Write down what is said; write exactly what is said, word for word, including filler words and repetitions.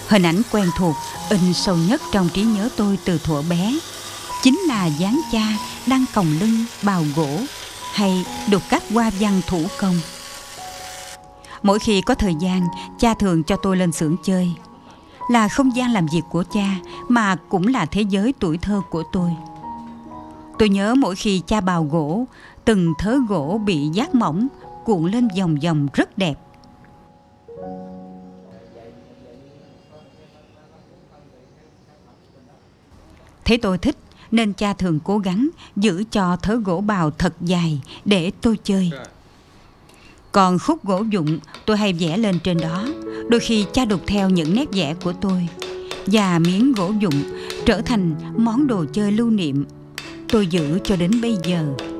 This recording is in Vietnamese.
Hình ảnh quen thuộc in sâu nhất trong trí nhớ tôi từ thuở bé chính là dáng cha đang còng lưng bào gỗ hay đục các hoa văn thủ công. Mỗi khi có thời gian, cha thường cho tôi lên xưởng chơi. Là không gian làm việc của cha mà cũng là thế giới tuổi thơ của tôi. Tôi nhớ mỗi khi cha bào gỗ, từng thớ gỗ bị giác mỏng cuộn lên vòng vòng rất đẹp. Thấy tôi thích nên cha thường cố gắng giữ cho thớ gỗ bào thật dài để tôi chơi. Còn khúc gỗ vụn tôi hay vẽ lên trên đó. Đôi khi cha đục theo những nét vẽ của tôi, và miếng gỗ vụn trở thành món đồ chơi lưu niệm tôi giữ cho đến bây giờ.